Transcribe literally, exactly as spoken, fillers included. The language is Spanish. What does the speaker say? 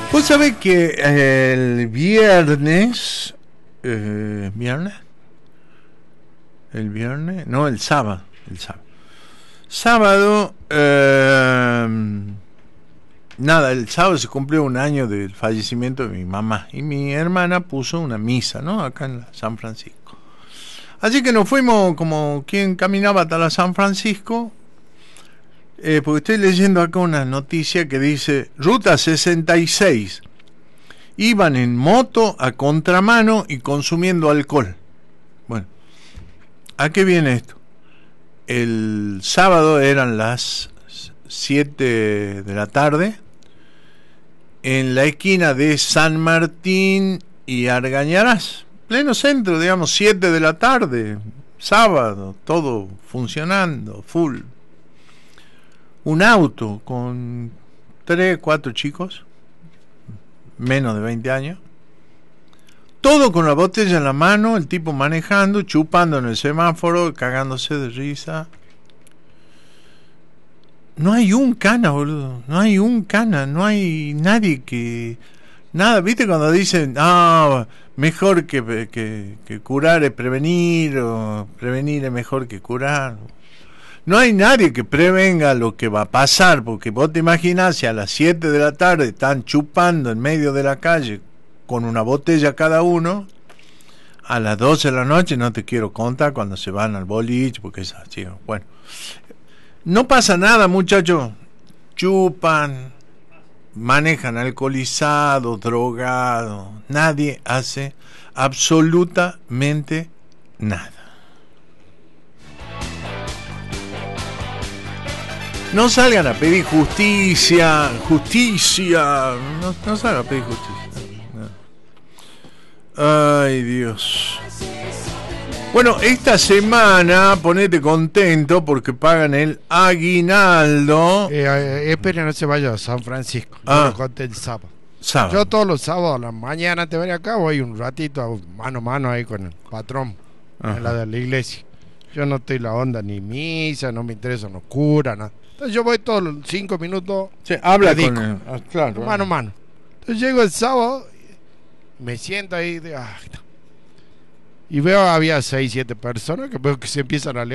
Vos sabés que eh, el viernes, eh, ¿viernes? El viernes, no, el sábado, el sábado. Sábado, eh, nada, el sábado se cumplió un año del fallecimiento de mi mamá y mi hermana puso una misa, ¿no? Acá en la San Francisco. Así que nos fuimos como quien caminaba hasta la San Francisco. Eh, porque estoy leyendo acá una noticia que dice Ruta sesenta y seis, iban en moto a contramano y consumiendo alcohol. Bueno, ¿a qué viene esto? El sábado eran las siete de la tarde en la esquina de San Martín y Argañarás, pleno centro, digamos, siete de la tarde, sábado, todo funcionando, full. Un auto con tres, cuatro chicos, menos de veinte años, todo con la botella en la mano, el tipo manejando, chupando en el semáforo, cagándose de risa. No hay un cana, boludo, no hay un cana, no hay nadie que... Nada, ¿viste cuando dicen, ah, mejor que, que, que curar es prevenir, o prevenir es mejor que curar? No hay nadie que prevenga lo que va a pasar, porque vos te imaginás si a las siete de la tarde están chupando en medio de la calle con una botella cada uno, a las doce de la noche no te quiero contar cuando se van al boliche, porque es así. Bueno, no pasa nada, muchachos, chupan, manejan alcoholizados, drogados, nadie hace absolutamente nada. No salgan a pedir justicia, justicia, no, no salgan a pedir justicia. No. Ay, Dios. Bueno, esta semana ponete contento porque pagan el aguinaldo. Eh, eh, espera, no se vaya a San Francisco. Yo Ah. lo conté el sábado. Sábado. Yo todos los sábados a la mañana te voy acá, voy un ratito mano a mano ahí con el patrón, Ajá. en la de la iglesia. Yo no estoy la onda ni misa, no me interesa, no cura, nada. Entonces yo voy todos los cinco minutos. Sí, habla predico, con él. Ah, claro. mano a mano. Entonces llego el sábado, me siento ahí de, ah, y veo había seis, siete personas que veo que se empiezan a leer.